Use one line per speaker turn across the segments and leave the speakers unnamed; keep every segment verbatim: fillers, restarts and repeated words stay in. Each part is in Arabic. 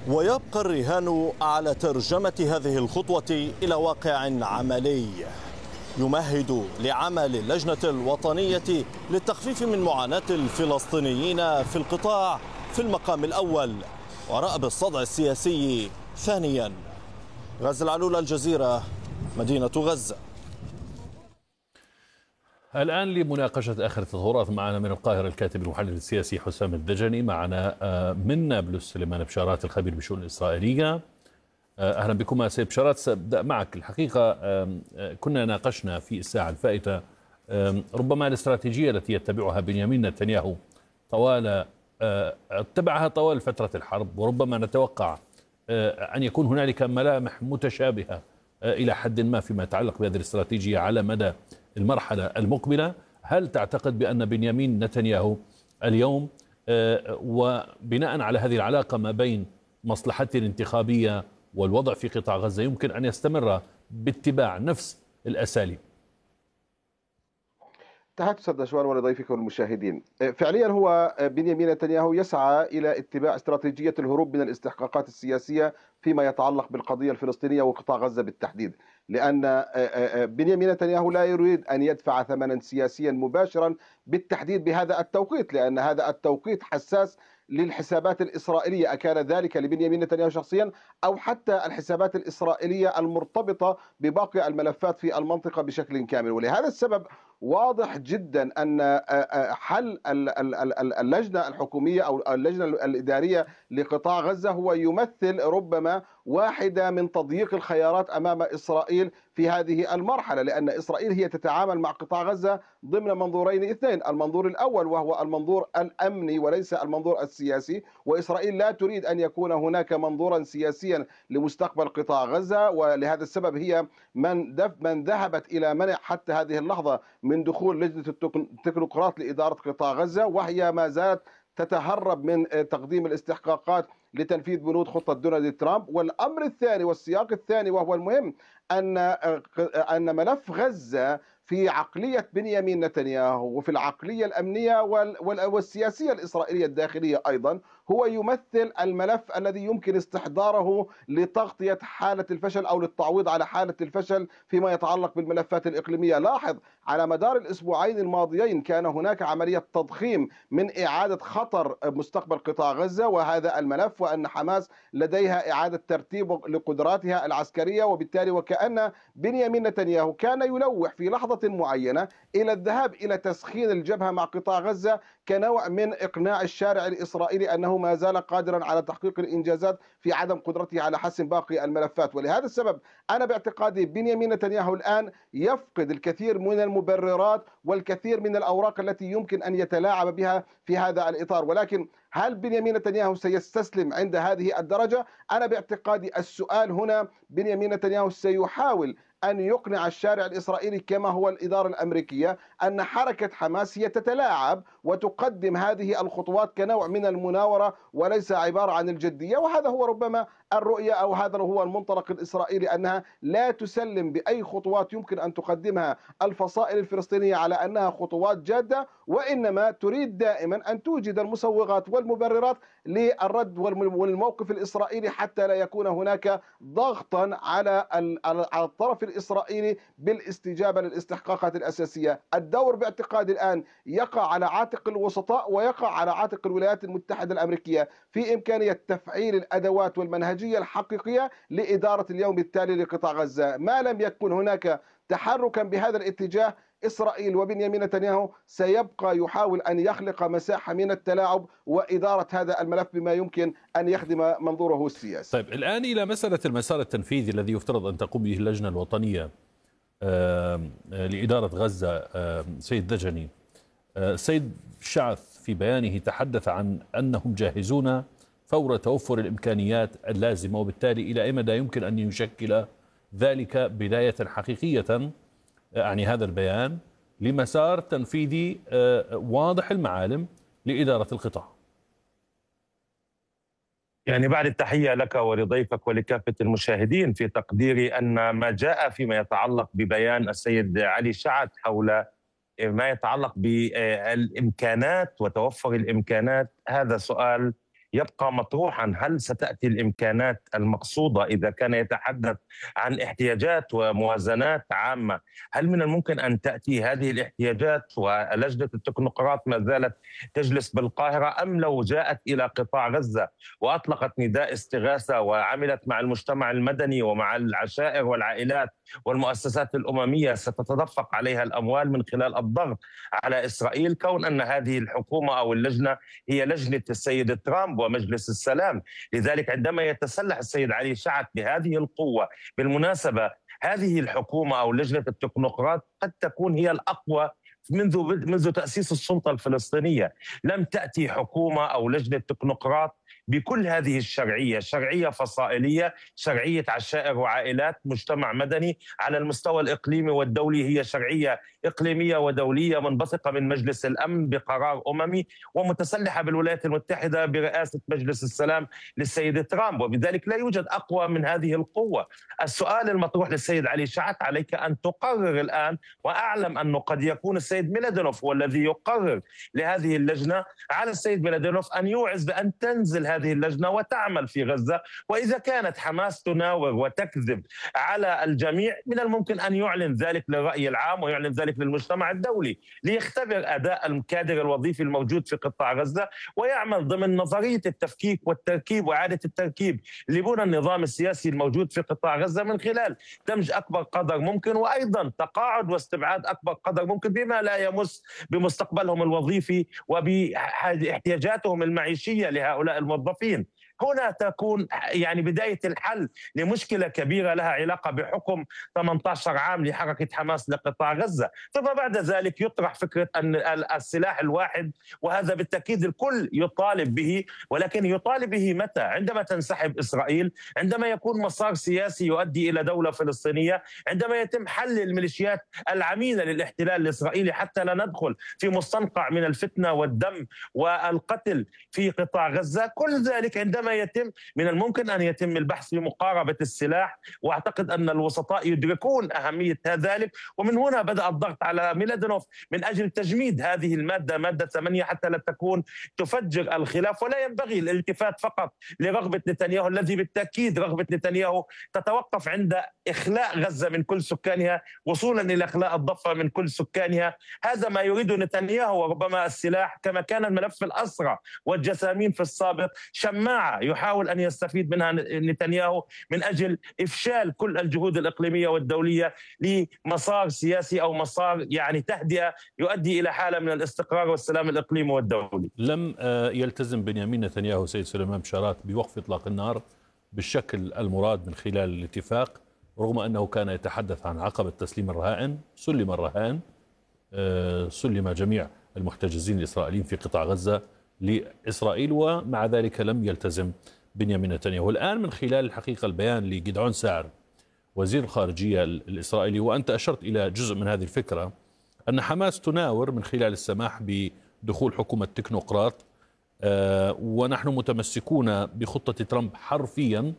ويبقى الرهان على ترجمة هذه الخطوة إلى واقع عملي يمهد لعمل اللجنة الوطنية للتخفيف من معاناة الفلسطينيين في القطاع في المقام الأول، ورأب الصدع السياسي ثانيا. غزة العلول، الجزيرة، مدينة غزة.
الآن لمناقشة آخر التطورات معنا من القاهرة الكاتب المحلل السياسي حسام الدجني، معنا من نابلس سليمان بشارات الخبير بالشؤون الإسرائيلية. أهلا بكم سيد بشارات. سأبدأ معك. الحقيقة كنا ناقشنا في الساعة الفائتة ربما الاستراتيجية التي يتبعها بنيامين نتنياهو طوال اتبعها طوال فترة الحرب، وربما نتوقع أن يكون هنالك ملامح متشابهة إلى حد ما فيما يتعلق بهذه الاستراتيجية على مدى المرحلة المقبلة. هل تعتقد بأن بنيامين نتنياهو اليوم وبناء على هذه العلاقة ما بين مصلحته الانتخابية والوضع في قطاع غزة يمكن أن يستمر باتباع نفس الأساليب؟
تحياتي أستاذ نشوان ولضيفك والمشاهدين. فعليا هو بنيامين نتنياهو يسعى إلى اتباع استراتيجية الهروب من الاستحقاقات السياسية فيما يتعلق بالقضية الفلسطينية وقطاع غزة بالتحديد، لأن بنيامين نتنياهو لا يريد أن يدفع ثمنا سياسيا مباشرا بالتحديد بهذا التوقيت، لأن هذا التوقيت حساس للحسابات الإسرائيلية، أكان ذلك لبنيامين نتنياهو شخصيا أو حتى الحسابات الإسرائيلية المرتبطة بباقي الملفات في المنطقة بشكل كامل. ولهذا السبب واضح جدا أن حل اللجنة الحكومية أو اللجنة الإدارية لقطاع غزة هو يمثل ربما واحدة من تضييق الخيارات أمام إسرائيل في هذه المرحلة، لأن إسرائيل هي تتعامل مع قطاع غزة ضمن منظورين اثنين: المنظور الأول وهو المنظور الأمني وليس المنظور السياسي، وإسرائيل لا تريد أن يكون هناك منظورا سياسيا لمستقبل قطاع غزة، ولهذا السبب هي من من ذهبت إلى منع حتى هذه اللحظة من دخول لجنة التكنوقراط لإدارة قطاع غزة، وهي ما زالت تتهرب من تقديم الاستحقاقات لتنفيذ بنود خطة دونالد ترامب. والأمر الثاني والسياق الثاني وهو المهم أن أن ملف غزة في عقلية بنيامين نتنياهو وفي العقلية الأمنية والسياسية الإسرائيلية الداخلية أيضا هو يمثل الملف الذي يمكن استحضاره لتغطية حالة الفشل أو للتعويض على حالة الفشل فيما يتعلق بالملفات الإقليمية. لاحظ على مدار الأسبوعين الماضيين كان هناك عملية تضخيم من إعادة خطر مستقبل قطاع غزة وهذا الملف، وأن حماس لديها إعادة ترتيب لقدراتها العسكرية، وبالتالي وكأن بنيامين نتنياهو كان يلوح في لحظة معينة إلى الذهاب إلى تسخين الجبهة مع قطاع غزة كنوع من إقناع الشارع الإسرائيلي أنه ما زال قادرا على تحقيق الإنجازات في عدم قدرته على حسم باقي الملفات. ولهذا السبب أنا باعتقادي بنيامين نتنياهو الآن يفقد الكثير من المبررات والكثير من الأوراق التي يمكن أن يتلاعب بها في هذا الإطار. ولكن هل بنيامين نتنياهو سيستسلم عند هذه الدرجة؟ أنا باعتقادي السؤال هنا بنيامين نتنياهو سيحاول أن يقنع الشارع الإسرائيلي كما هو الإدارة الأمريكية أن حركة حماس هي تتلاعب وتقدم هذه الخطوات كنوع من المناورة وليس عبارة عن الجدية. وهذا هو ربما الرؤية أو هذا هو المنطلق الإسرائيلي، أنها لا تسلم بأي خطوات يمكن أن تقدمها الفصائل الفلسطينية على أنها خطوات جادة، وإنما تريد دائما أن توجد المسوغات والمبررات للرد والموقف الإسرائيلي حتى لا يكون هناك ضغطا على الطرف الإسرائيلي بالاستجابة للاستحقاقات الأساسية. الدور باعتقادي الآن يقع على عاتق الوسطاء ويقع على عاتق الولايات المتحدة الأمريكية في إمكانية تفعيل الأدوات والمنهجية الحقيقية لإدارة اليوم التالي لقطاع غزة. ما لم يكن هناك تحركا بهذا الاتجاه إسرائيل وبنيامين نتنياهو سيبقى يحاول أن يخلق مساحة من التلاعب وإدارة هذا الملف بما يمكن أن يخدم منظوره السياسي.
طيب الآن إلى مسألة المسار التنفيذي الذي يفترض أن تقوم به اللجنة الوطنية لإدارة غزة. سيد دجني، سيد شعث في بيانه تحدث عن أنهم جاهزون فور توفر الإمكانيات اللازمة، وبالتالي إلى أي مدى يمكن أن يشكل ذلك بداية حقيقية، يعني هذا البيان، لمسار تنفيذي واضح المعالم لإدارة القطاع؟
يعني بعد التحية لك ولضيفك ولكافة المشاهدين، في تقديري أن ما جاء فيما يتعلق ببيان السيد علي شعث حول ما يتعلق بالإمكانات وتوفر الإمكانات، هذا سؤال يبقى مطروحا. هل ستأتي الإمكانات المقصودة إذا كان يتحدث عن احتياجات وموازنات عامة؟ هل من الممكن أن تأتي هذه الاحتياجات ولجنة التكنوقراط ما زالت تجلس بالقاهرة، أم لو جاءت إلى قطاع غزة وأطلقت نداء استغاثة وعملت مع المجتمع المدني ومع العشائر والعائلات والمؤسسات الأممية ستتدفق عليها الأموال من خلال الضغط على إسرائيل، كون أن هذه الحكومة أو اللجنة هي لجنة السيد ترامب ومجلس السلام؟ لذلك عندما يتسلح السيد علي شعث بهذه القوة، بالمناسبة هذه الحكومة أو لجنة التكنوقراط قد تكون هي الأقوى منذ منذ تأسيس السلطة الفلسطينية. لم تأتي حكومة أو لجنة تكنوقراط بكل هذه الشرعية، شرعية فصائلية، شرعية عشائر وعائلات، مجتمع مدني على المستوى الإقليمي والدولي، هي شرعية إقليمية ودولية منبثقة من مجلس الأمن بقرار أممي، ومتسلحة بالولايات المتحدة برئاسة مجلس السلام للسيد ترامب، وبذلك لا يوجد أقوى من هذه القوة. السؤال المطروح للسيد علي شعث: عليك أن تقرر الآن، وأعلم أنه قد يكون السيد ميلادينوف هو الذي يقرر لهذه اللجنة، على السيد ميلادينوف أن يوعز بأن تنزل هذه اللجنة وتعمل في غزة. وإذا كانت حماس تناور وتكذب على الجميع، من الممكن أن يعلن ذلك للرأي العام ويعلن ذلك للمجتمع الدولي، ليختبر أداء الكادر الوظيفي الموجود في قطاع غزة، ويعمل ضمن نظرية التفكيك والتركيب وإعادة التركيب لبنى النظام السياسي الموجود في قطاع غزة، من خلال دمج أكبر قدر ممكن، وأيضا تقاعد واستبعاد أكبر قدر ممكن بما لا يمس بمستقبلهم الوظيفي وباحتياجاتهم المعيشية لهؤلاء الموظفين. هنا تكون يعني بداية الحل لمشكلة كبيرة لها علاقة بحكم ثمانية عشر عام لحركة حماس لقطاع غزة. ثم بعد ذلك يطرح فكرة أن السلاح الواحد، وهذا بالتأكيد الكل يطالب به، ولكن يطالب به متى؟ عندما تنسحب إسرائيل، عندما يكون مسار سياسي يؤدي إلى دولة فلسطينية، عندما يتم حل الميليشيات العميلة للاحتلال الإسرائيلي حتى لا ندخل في مستنقع من الفتنة والدم والقتل في قطاع غزة. كل ذلك عندما يتم، من الممكن أن يتم البحث في مقاربة السلاح، وأعتقد أن الوسطاء يدركون أهمية ذلك. ومن هنا بدأ الضغط على ميلادينوف من أجل تجميد هذه المادة، مادة ثمانية، حتى لا تكون تفجر الخلاف. ولا ينبغي الالتفات فقط لرغبة نتنياهو، الذي بالتأكيد رغبة نتنياهو تتوقف عند إخلاء غزة من كل سكانها وصولا إلى إخلاء الضفة من كل سكانها. هذا ما يريد نتنياهو، وربما السلاح كما كان الملف الأسرى والجسامين في السابق شماعة يحاول أن يستفيد منها نتنياهو من أجل إفشال كل الجهود الإقليمية والدولية لمسار سياسي أو مسار يعني تهدئة يؤدي إلى حالة من الاستقرار والسلام الإقليمي والدولي.
لم يلتزم بنيامين نتنياهو سيد سليمان بشارات بوقف إطلاق النار بالشكل المراد من خلال الاتفاق، رغم أنه كان يتحدث عن عقبة تسليم الرهائن. سلم الرهائن، سلم جميع المحتجزين الإسرائيليين في قطاع غزة لإسرائيل، ومع ذلك لم يلتزم بنيامين نتنياهو. الآن من خلال الحقيقة البيان لجدعون سعر وزير الخارجية الإسرائيلي، وأنت أشرت إلى جزء من هذه الفكرة، أن حماس تناور من خلال السماح بدخول حكومة تكنوقراط، ونحن متمسكون بخطة ترامب حرفيا،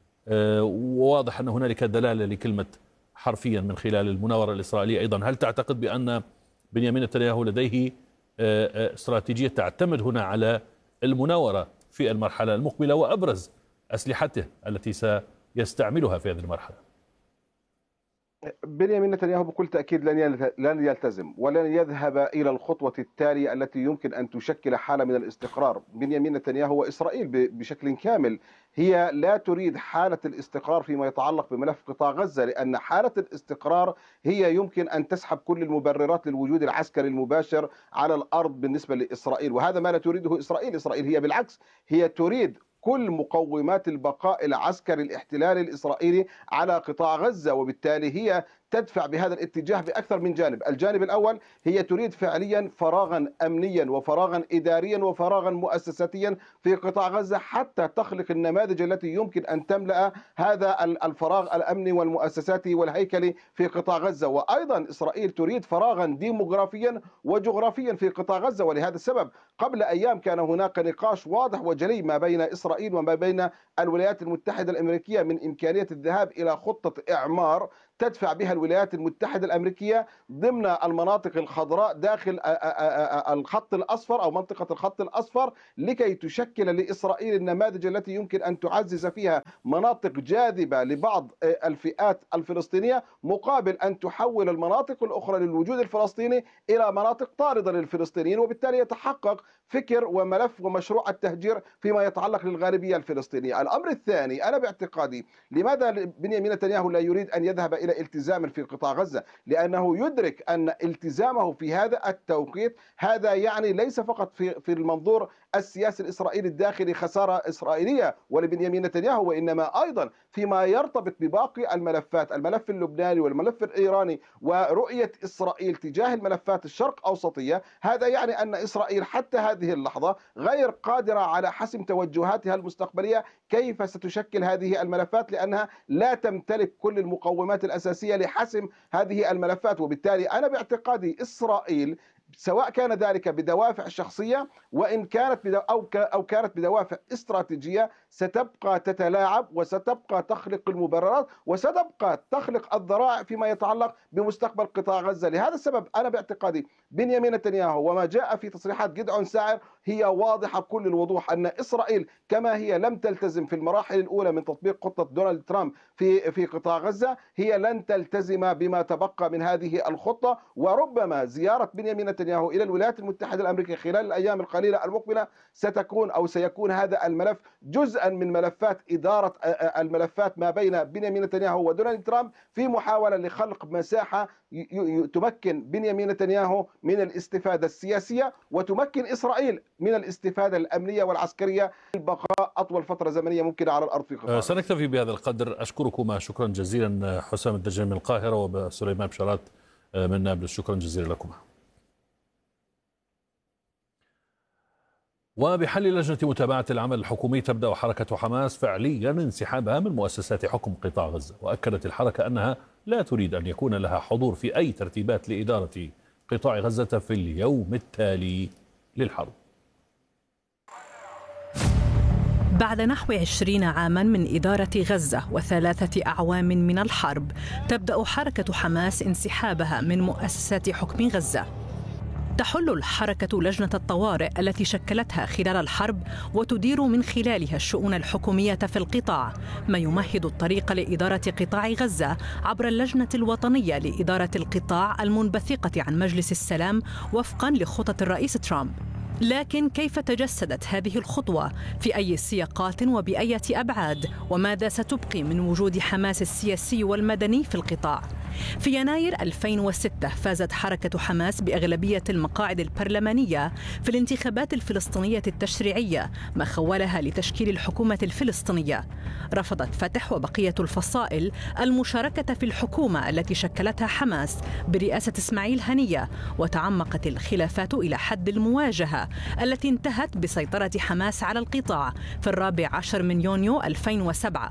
وواضح أن هنالك دلالة لكلمة حرفيا من خلال المناورة الإسرائيلية أيضا. هل تعتقد بأن بنيامين نتنياهو لديه استراتيجية تعتمد هنا على المناورة في المرحلة المقبلة، وأبرز أسلحته التي سيستعملها في هذه المرحلة؟
بنيامين نتنياهو بكل تأكيد لن لن يلتزم ولن يذهب إلى الخطوة التالية التي يمكن أن تشكل حالة من الاستقرار. بنيامين نتنياهو وإسرائيل بشكل كامل هي لا تريد حالة الاستقرار فيما يتعلق بملف قطاع غزة، لأن حالة الاستقرار هي يمكن أن تسحب كل المبررات للوجود العسكري المباشر على الأرض بالنسبة لإسرائيل، وهذا ما لا تريده إسرائيل. إسرائيل هي بالعكس هي تريد كل مقومات البقاء العسكري الاحتلالي الإسرائيلي على قطاع غزة، وبالتالي هي تدفع بهذا الاتجاه بأكثر من جانب. الجانب الأول هي تريد فعليا فراغا أمنيا وفراغا إداريا وفراغا مؤسساتيا في قطاع غزة، حتى تخلق النماذج التي يمكن أن تملأ هذا الفراغ الأمني والمؤسساتي والهيكلي في قطاع غزة. وأيضا إسرائيل تريد فراغا ديموغرافيا وجغرافيا في قطاع غزة، ولهذا السبب قبل أيام كان هناك نقاش واضح وجلي ما بين إسرائيل وما بين الولايات المتحدة الأمريكية من إمكانية الذهاب إلى خطة إعمار تدفع بها الولايات المتحدة الأمريكية ضمن المناطق الخضراء داخل الخط الأصفر أو منطقة الخط الأصفر، لكي تشكل لإسرائيل النماذج التي يمكن أن تعزز فيها مناطق جاذبة لبعض الفئات الفلسطينية، مقابل أن تحول المناطق الأخرى للوجود الفلسطيني إلى مناطق طاردة للفلسطينيين، وبالتالي يتحقق فكر وملف ومشروع التهجير فيما يتعلق للغالبية الفلسطينية. الأمر الثاني، أنا باعتقادي لماذا بنيامين نتنياهو لا يريد أن يذهب إلى التزام في قطاع غزة؟ لأنه يدرك أن التزامه في هذا التوقيت هذا يعني ليس فقط في في المنظور السياسي الإسرائيلي الداخلي خسارة إسرائيلية ولبنيامين نتنياهو، وإنما أيضا فيما يرتبط بباقي الملفات، الملف اللبناني والملف الإيراني ورؤية إسرائيل تجاه الملفات الشرق أوسطية. هذا يعني أن إسرائيل حتى هذه اللحظة غير قادرة على حسم توجهاتها المستقبلية، كيف ستشكل هذه الملفات، لأنها لا تمتلك كل المقومات الأساسية لحسم هذه الملفات. وبالتالي أنا باعتقادي إسرائيل سواء كان ذلك بدوافع شخصية وإن كانت أو أو كانت بدوافع استراتيجية ستبقى تتلاعب وستبقى تخلق المبررات وستبقى تخلق الذرائع فيما يتعلق بمستقبل قطاع غزة. لهذا السبب أنا باعتقادي بنيامين نتنياهو وما جاء في تصريحات جدعون ساعر هي واضحة بكل الوضوح أن إسرائيل كما هي لم تلتزم في المراحل الأولى من تطبيق خطة دونالد ترامب في في قطاع غزة، هي لن تلتزم بما تبقى من هذه الخطة. وربما زيارة بنيامين نتنياهو إلى الولايات المتحدة الأمريكية خلال الأيام القليلة المقبلة ستكون أو سيكون هذا الملف جزءا من ملفات إدارة الملفات ما بين بنيامين نتنياهو ودونالد ترامب في محاولة لخلق مساحة تمكن بنيامين نتنياهو من الاستفادة السياسية وتمكن إسرائيل من الاستفادة الأمنية والعسكرية للبقاء أطول فترة زمنية ممكنة على الأرض في قطاع.
سنكتفي بهذا القدر. أشكركما شكرا جزيلا حسام الدجاني من القاهرة وسليمان بشارات من نابلس، شكرا جزيلا لكما. وبحل لجنة متابعة العمل الحكومي تبدأ حركة حماس فعليا انسحابها من مؤسسات حكم قطاع غزة، وأكدت الحركة أنها لا تريد أن يكون لها حضور في أي ترتيبات لإدارة قطاع غزة في اليوم التالي للحرب.
بعد نحو عشرين عاما من إدارة غزة وثلاثة أعوام من الحرب، تبدأ حركة حماس انسحابها من مؤسسات حكم غزة. تحل الحركة لجنة الطوارئ التي شكلتها خلال الحرب وتدير من خلالها الشؤون الحكومية في القطاع، ما يمهد الطريق لإدارة قطاع غزة عبر اللجنة الوطنية لإدارة القطاع المنبثقة عن مجلس السلام وفقاً لخطط الرئيس ترامب. لكن كيف تجسدت هذه الخطوة؟ في أي سياقات وبأية أبعاد؟ وماذا ستبقي من وجود حماس السياسي والمدني في القطاع؟ في يناير ألفين وستة فازت حركة حماس بأغلبية المقاعد البرلمانية في الانتخابات الفلسطينية التشريعية، ما خولها لتشكيل الحكومة الفلسطينية. رفضت فتح وبقية الفصائل المشاركة في الحكومة التي شكلتها حماس برئاسة إسماعيل هنية، وتعمقت الخلافات إلى حد المواجهة التي انتهت بسيطرة حماس على القطاع في الرابع عشر من يونيو ألفين وسبعة.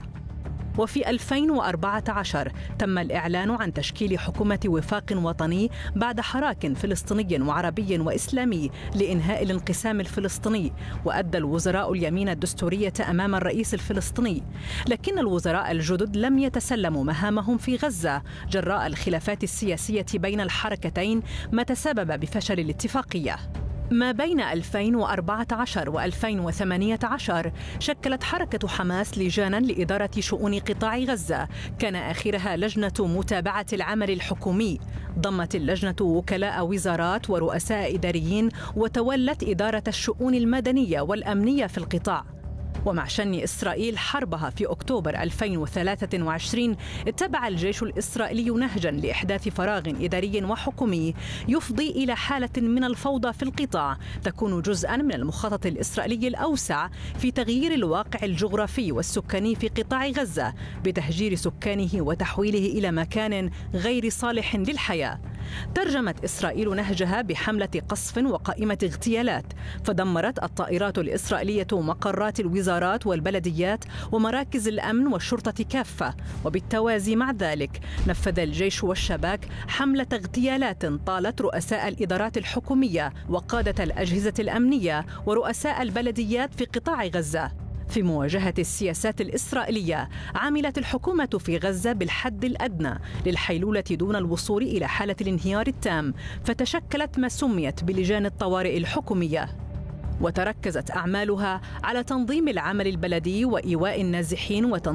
وفي ألفين وأربعة عشر تم الإعلان عن تشكيل حكومة وفاق وطني بعد حراك فلسطيني وعربي وإسلامي لإنهاء الانقسام الفلسطيني، وأدى الوزراء اليمين الدستورية أمام الرئيس الفلسطيني. لكن الوزراء الجدد لم يتسلموا مهامهم في غزة جراء الخلافات السياسية بين الحركتين، ما تسبب بفشل الاتفاقية. ما بين ألفين وأربعة عشر وألفين وثمانية عشر شكلت حركة حماس لجانا لإدارة شؤون قطاع غزة، كان آخرها لجنة متابعة العمل الحكومي. ضمت اللجنة وكلاء وزارات ورؤساء إداريين، وتولت إدارة الشؤون المدنية والأمنية في القطاع. ومع شن إسرائيل حربها في أكتوبر ألفين وثلاثة وعشرين، اتبع الجيش الإسرائيلي نهجا لإحداث فراغ إداري وحكومي يفضي إلى حالة من الفوضى في القطاع، تكون جزءا من المخطط الإسرائيلي الأوسع في تغيير الواقع الجغرافي والسكاني في قطاع غزة بتهجير سكانه وتحويله إلى مكان غير صالح للحياة. ترجمت إسرائيل نهجها بحملة قصف وقائمة اغتيالات، فدمرت الطائرات الإسرائيلية مقرات الوزارات والبلديات ومراكز الأمن والشرطة كافة. وبالتوازي مع ذلك نفذ الجيش والشباك حملة اغتيالات طالت رؤساء الإدارات الحكومية وقادة الأجهزة الأمنية ورؤساء البلديات في قطاع غزة. في مواجهة السياسات الإسرائيلية، عملت الحكومة في غزة بالحد الأدنى للحيلولة دون الوصول إلى حالة الانهيار التام، فتشكلت ما سميت بلجان الطوارئ الحكومية، وتركزت أعمالها على تنظيم العمل البلدي وإيواء النازحين وتنظيم